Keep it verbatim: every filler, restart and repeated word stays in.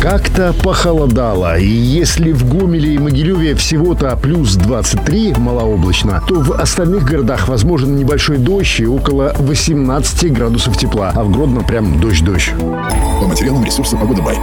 Как-то похолодало, и если в Гомеле и Могилеве всего-то плюс двадцать три, малооблачно, то в остальных городах возможен небольшой дождь и около восемнадцати градусов тепла, а в Гродно прям дождь-дождь. По материалам ресурса «Погода Бай».